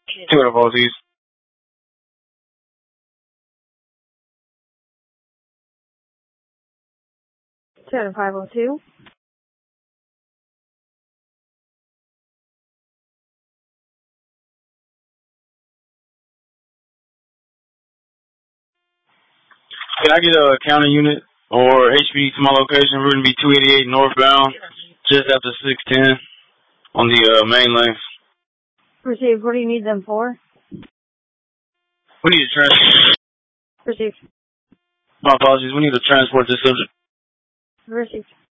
Two of apologies. 502. Can I get a counter unit or HB to my location? Route B 288 northbound, just after 610 on the main lane. Received. What do you need them for? We need to transport. Received. My apologies. We need to transport this subject. Received.